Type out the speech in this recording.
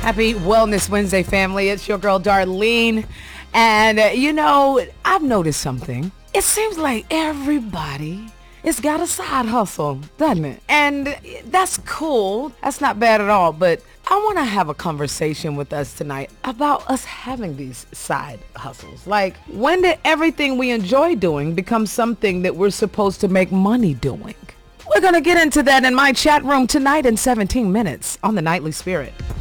Happy Wellness Wednesday, family. It's your girl, Darlene. And, I've noticed something. It seems like everybody has got a side hustle, doesn't it? And that's cool. That's not bad at all. But I want to have a conversation with us tonight about us having these side hustles. Like, when did everything we enjoy doing become something that we're supposed to make money doing? We're going to get into that in my chat room tonight in 17 minutes on The Nightly Spirit.